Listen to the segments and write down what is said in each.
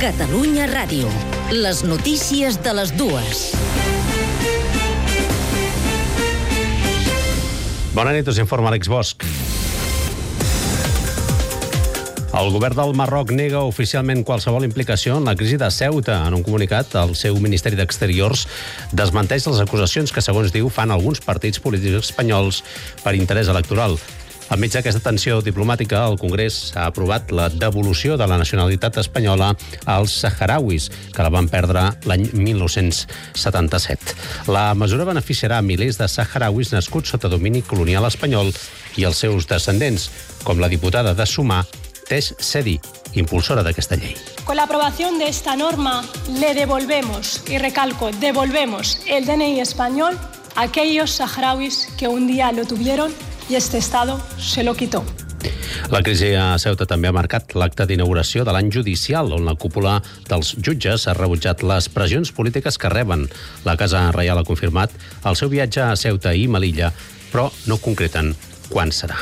Catalunya Ràdio. Les notícies de les dues. Bona nit, us informa Àlex Bosch. El govern del Marroc nega oficialment qualsevol implicació en la crisi de Ceuta. En un comunicat, el seu Ministeri d'Exteriors desmenteix les acusacions que, segons diu, fan alguns partits polítics espanyols per interès electoral. Enmig d'aquesta tensió diplomàtica, el Congrés ha aprovat la devolució de la nacionalitat espanyola als saharauis, que la van perdre l'any 1977. La mesura beneficiarà a milers de saharauis nascuts sota domini colonial espanyol i els seus descendents, com la diputada de Sumar, Teix Sedi, impulsora d'aquesta llei. Con la aprobación de esta norma le devolvemos, y recalco, devolvemos el DNI español a aquellos saharauis que un día lo tuvieron y este Estado se lo quitó. La crisi a Ceuta també ha marcat l'acte d'inauguració de l'any judicial, on la cúpula dels jutges ha rebutjat les pressions polítiques que reben. La Casa Reial ha confirmat el seu viatge a Ceuta i Melilla, però no concreten quan serà.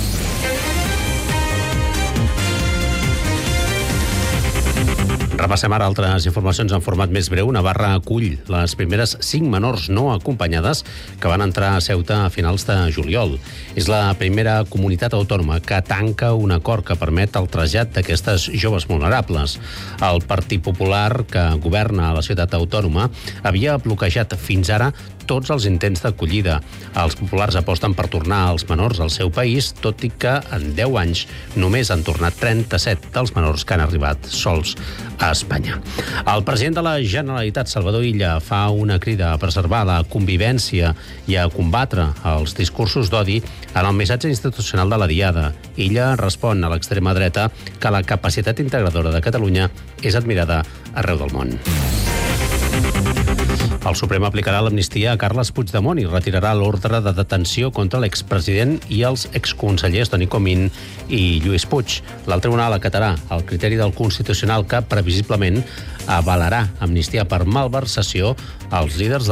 Repassem ara altres informacions en format més breu. Navarra acull les primeres 5 menors no acompanyades que van entrar a Ceuta a finals de juliol. És la primera comunitat autònoma que tanca un acord que permet el trasllat d'aquestes joves vulnerables. El Partit Popular, que governa a la ciutat autònoma, havia bloquejat fins ara tots els intents d'acollida. Els populars aposten per tornar els menors al seu país, tot i que en 10 anys només han tornat 37 dels menors que han arribat sols a Espanya. El president de la Generalitat, Salvador Illa, fa una crida a preservar la convivència i a combatre els discursos d'odi en el missatge institucional de la Diada. Illa respon a l'extrema dreta que la capacitat integradora de Catalunya és admirada arreu del món. El Suprem aplicarà l'amnistia a Carles Puigdemont i retirarà l'ordre de detenció contra l'expresident i els exconsellers Toni Comín i Lluís Puig. El tribunal acatarà el criteri del Constitucional que, previsiblement, avalarà amnistia per malversació als líders